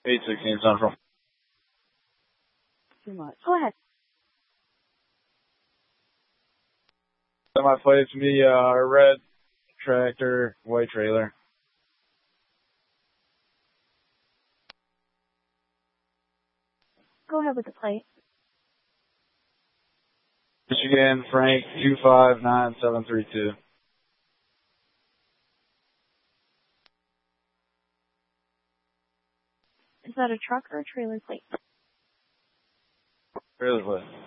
816 Central. Too much. Go ahead. Semi plates me red tractor, white trailer. Go ahead with the plate. Michigan Frank 259732. Is that a truck or a trailer plate? Trailer plate.